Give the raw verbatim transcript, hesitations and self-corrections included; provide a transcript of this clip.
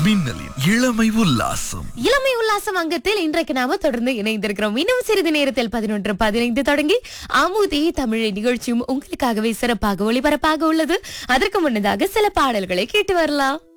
மின்னலின் இளமை உல்லாசம். இளமை உல்லாசம் அங்கத்தில் இன்றைக்கு நாம தொடர்ந்து இணைந்திருக்கிறோம். இன்னும் சிறிது நேரத்தில் பதினொன்று பதினைந்து தொடங்கி அமுதே தமிழை நிகழ்ச்சியும் உங்களுக்காகவே சிறப்பாக ஒளிபரப்பாக உள்ளது. அதற்கு முன்னதாக சில பாடல்களை கேட்டு வரலாம்.